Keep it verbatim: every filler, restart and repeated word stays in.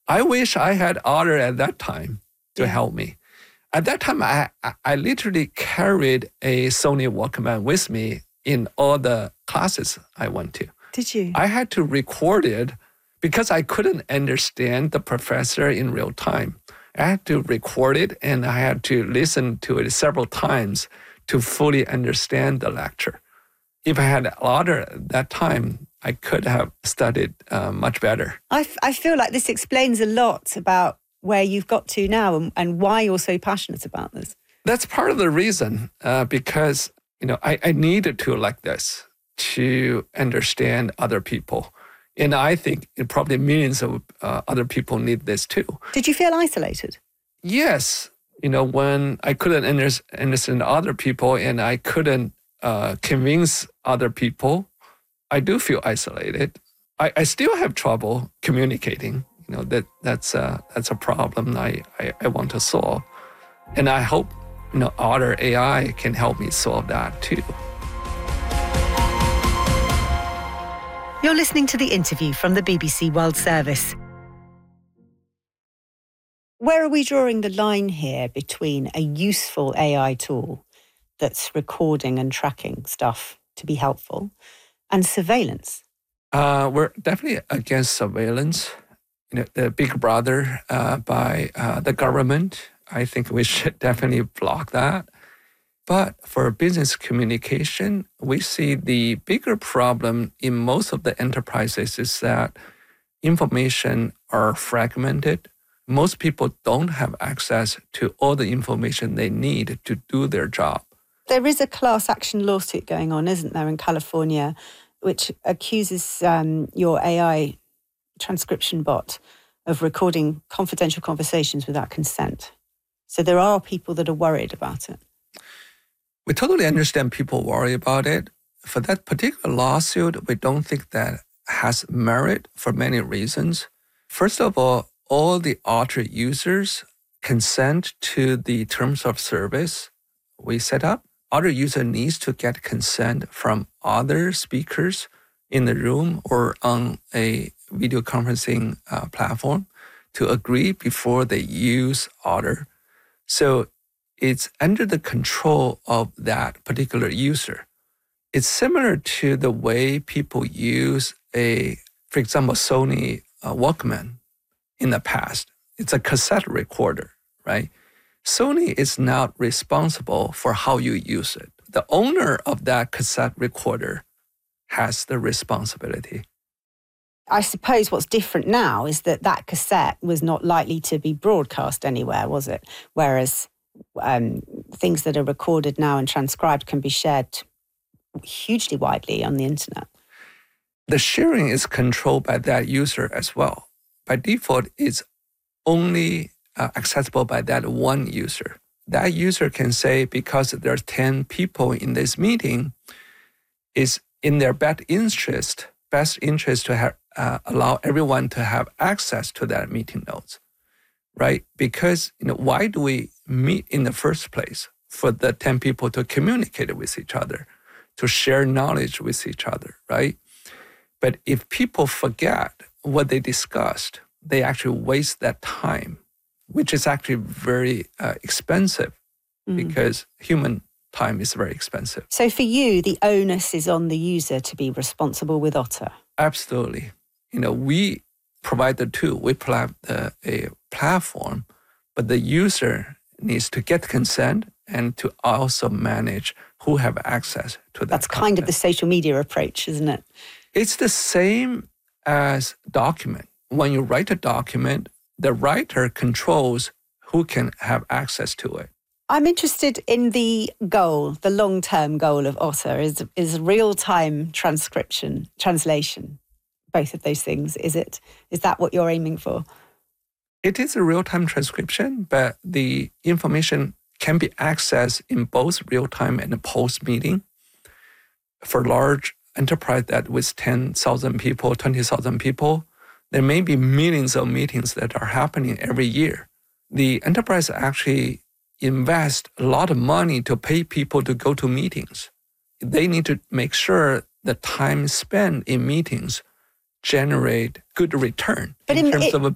I wish I had Otter at that time to yeah. help me. At that time, I, I literally carried a Sony Walkman with me in all the classes I went to. Did you? I had to record it because I couldn't understand the professor in real time. I had to record it and I had to listen to it several times to fully understand the lecture. If I had Otter at that time, I could have studied uh, much better. I, f- I feel like this explains a lot about where you've got to now and, and why you're so passionate about this. That's part of the reason, uh, because you know I, I needed to like this to understand other people. And I think it probably millions of uh, other people need this too. Did you feel isolated? Yes. You know, when I couldn't under- understand other people and I couldn't uh, convince other people, I do feel isolated. I, I still have trouble communicating. You know, that that's a, that's a problem I, I, I want to solve. And I hope, you know, Otter A I can help me solve that too. You're listening to the interview from the B B C World Service. Where are we drawing the line here between a useful A I tool that's recording and tracking stuff to be helpful and surveillance? Uh, we're definitely against surveillance. You know, the big brother uh, by uh, the government, I think we should definitely block that. But for business communication, we see the bigger problem in most of the enterprises is that information are fragmented. Most people don't have access to all the information they need to do their job. There is a class action lawsuit going on, isn't there, in California, which accuses um, your A I transcription bot of recording confidential conversations without consent. So there are people that are worried about it. We totally understand people worry about it. For that particular lawsuit, we don't think that has merit for many reasons. First of all, all the Otter users consent to the terms of service we set up. Otter user needs to get consent from other speakers in the room or on a video conferencing uh, platform to agree before they use Otter. So it's under the control of that particular user. It's similar to the way people use a, for example, Sony uh, Walkman in the past. It's a cassette recorder, right? Sony is not responsible for how you use it. The owner of that cassette recorder has the responsibility. I suppose what's different now is that that cassette was not likely to be broadcast anywhere, was it? Whereas um, things that are recorded now and transcribed can be shared hugely widely on the internet. The sharing is controlled by that user as well. By default, it's only uh, accessible by that one user. That user can say, because there's ten people in this meeting, it's in their best interest, best interest to have, uh, allow everyone to have access to that meeting notes, right? Because, you know, why do we meet in the first place? For the ten people to communicate with each other, to share knowledge with each other, right? But if people forget what they discussed, they actually waste that time, which is actually very uh, expensive mm. because human time is very expensive. So for you, the onus is on the user to be responsible with Otter? Absolutely. You know, we provide the tool, we provide the, a platform, but the user needs to get consent and to also manage who have access to that. That's content. Kind of the social media approach, isn't it? It's the same as document. When you write a document, the writer controls who can have access to it. I'm interested in the goal, the long-term goal of Otter is, is real-time transcription, translation, both of those things. Is it? Is that what you're aiming for? It is a real-time transcription, but the information can be accessed in both real-time and post-meeting. For large enterprise that with ten thousand people, twenty thousand people, there may be millions of meetings that are happening every year. The enterprise actually invest a lot of money to pay people to go to meetings. They need to make sure the time spent in meetings generate good return but in, in terms it, of a